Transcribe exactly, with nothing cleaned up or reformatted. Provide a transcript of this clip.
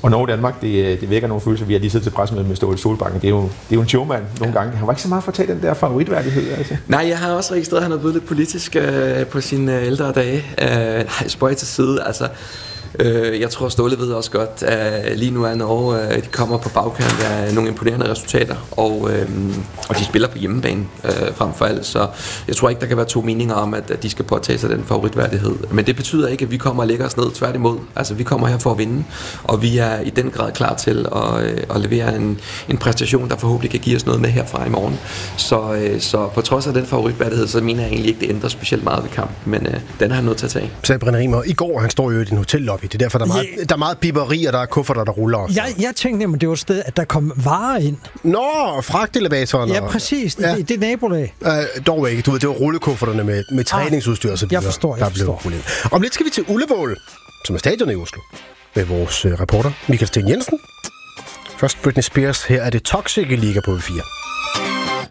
Og Norge Danmark, det, det vækker nogle følelser. Vi har lige siddet til pressemøde med Ståle Solbakken. Det er jo, det er jo en showman nogle ja. gange. Han var ikke så meget for at tage den der favoritværdighed. Altså. Nej, jeg har også registreret, at han er blevet lidt politisk øh, på sine øh, ældre dage. Øh, nej, spøj til side. Altså, øh, jeg tror, Ståle ved også godt, at lige nu er Norge, øh, de kommer på bagkant af nogle imponerende resultater. Og, øh, og de spiller på hjemmebane øh, frem for alt. Så jeg tror ikke, der kan være to meninger om, at, at de skal påtage sig den favoritværdighed. Men det betyder ikke, at vi kommer og lægger os ned. Tværtimod. Altså, vi kommer her for at vinde. Og vi er i den grad klar til at, øh, at levere en, en præstation, der forhåbentlig kan give os noget med herfra i morgen. Så, øh, så på trods af den favoritværdighed, så mener jeg egentlig ikke, det ændrer specielt meget ved kampen. Men øh, den har han nødt til at tage. Sagde Brian Rimer. I går, han står jo i din hotellobby. Det er derfor, der er meget, ja. der er meget biberi, og der er kufferter, der ruller også. Jeg, jeg tænkte nemlig, det var et sted, at der kom varer ind. Nå, fragtelevatoren. Ja, præcis. Ja. Det, det er nabolag. Uh, dog ikke. Du ved, det var rullekufferterne med, med træningsudstyr og så videre. Jeg forstår, jeg der forstår. Blev Om lidt skal vi til Ullevål, som er stadion i Oslo, med vores uh, reporter Michael Sten Jensen. Først Britney Spears. Her er det Toxic i Liga på V fire.